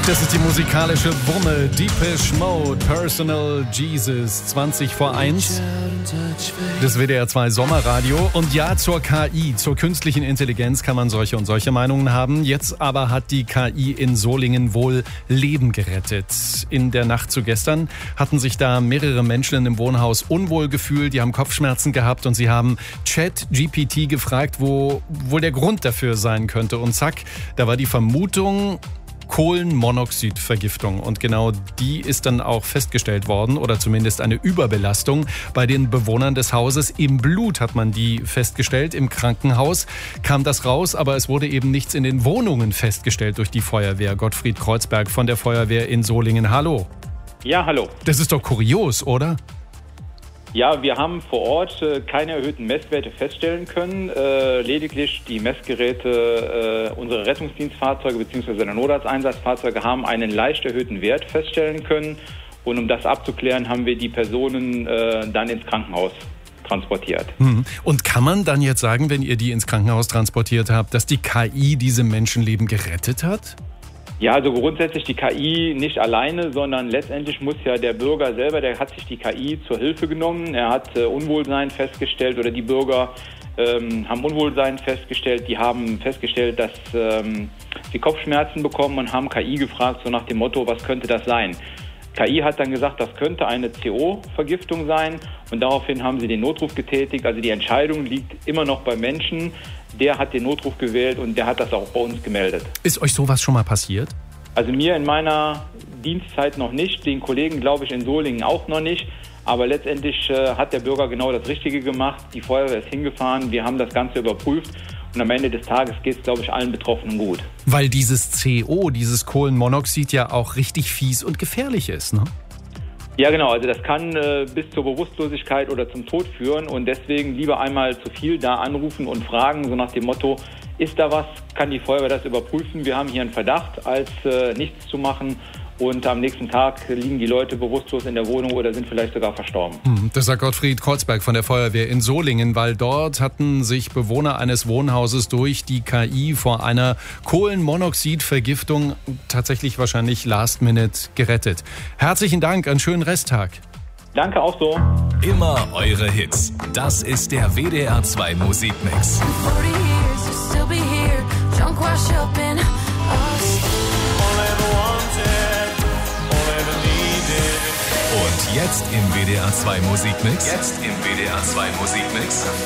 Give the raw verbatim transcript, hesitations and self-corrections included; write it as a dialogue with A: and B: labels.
A: Das ist die musikalische Wumme Depeche Mode, Personal Jesus, zwanzig vor eins. Das W D R zwei Sommerradio. Und ja, zur K I, zur künstlichen Intelligenz kann man solche und solche Meinungen haben. Jetzt aber hat die K I in Solingen wohl Leben gerettet. In der Nacht zu gestern hatten sich da mehrere Menschen in dem Wohnhaus unwohl gefühlt, die haben Kopfschmerzen gehabt und sie haben ChatGPT gefragt, wo wohl der Grund dafür sein könnte. Und zack, da war die Vermutung Kohlenmonoxidvergiftung. Und genau die ist dann auch festgestellt worden, oder zumindest eine Überbelastung bei den Bewohnern des Hauses. Im Blut hat man die festgestellt. Im Krankenhaus kam das raus, aber es wurde eben nichts in den Wohnungen festgestellt durch die Feuerwehr. Gottfried Kreuzberg von der Feuerwehr in Solingen. Hallo.
B: Ja, hallo.
A: Das ist doch kurios, oder?
B: Ja, wir haben vor Ort äh, keine erhöhten Messwerte feststellen können. Äh, lediglich die Messgeräte äh, unserer Rettungsdienstfahrzeuge bzw. der Notarzteinsatzfahrzeuge haben einen leicht erhöhten Wert feststellen können. Und um das abzuklären, haben wir die Personen äh, dann ins Krankenhaus transportiert.
A: Und kann man dann jetzt sagen, wenn ihr die ins Krankenhaus transportiert habt, dass die K I diese Menschenleben gerettet hat?
B: Ja, also grundsätzlich die K I nicht alleine, sondern letztendlich muss ja der Bürger selber, der hat sich die K I zur Hilfe genommen. Er hat äh, Unwohlsein festgestellt oder die Bürger ähm, haben Unwohlsein festgestellt. Die haben festgestellt, dass ähm, sie Kopfschmerzen bekommen und haben K I gefragt, so nach dem Motto, was könnte das sein? K I hat dann gesagt, das könnte eine C O-Vergiftung sein und daraufhin haben sie den Notruf getätigt. Also die Entscheidung liegt immer noch beim Menschen. Der hat den Notruf gewählt und der hat das auch bei uns gemeldet.
A: Ist euch sowas schon mal passiert?
B: Also mir in meiner Dienstzeit noch nicht, den Kollegen glaube ich in Solingen auch noch nicht. Aber letztendlich äh, hat der Bürger genau das Richtige gemacht. Die Feuerwehr ist hingefahren, wir haben das Ganze überprüft. Und am Ende des Tages geht es, glaube ich, allen Betroffenen gut.
A: Weil dieses C O, dieses Kohlenmonoxid ja auch richtig fies und gefährlich ist, ne?
B: Ja, genau. Also das kann äh, bis zur Bewusstlosigkeit oder zum Tod führen. Und deswegen lieber einmal zu viel da anrufen und fragen, so nach dem Motto, ist da was, kann die Feuerwehr das überprüfen? Wir haben hier einen Verdacht, als äh, nichts zu machen. Und am nächsten Tag liegen die Leute bewusstlos in der Wohnung oder sind vielleicht sogar verstorben.
A: Das sagt Gottfried Kreuzberg von der Feuerwehr in Solingen, weil dort hatten sich Bewohner eines Wohnhauses durch die K I vor einer Kohlenmonoxidvergiftung tatsächlich wahrscheinlich last minute gerettet. Herzlichen Dank, einen schönen Resttag.
B: Danke, auch so.
C: Immer eure Hits. Das ist der W D R zwei Musikmix. Und jetzt im W D R zwei Musikmix. Jetzt im W D R zwei Musikmix.